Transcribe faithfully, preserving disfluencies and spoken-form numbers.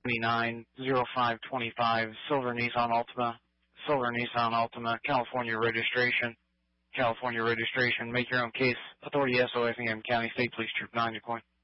nine zero five two five, Silver Nissan Altima, Silver Nissan Altima, California registration, California registration. Make your own case. Authority S O S, County, State Police Troop nine, Decoy.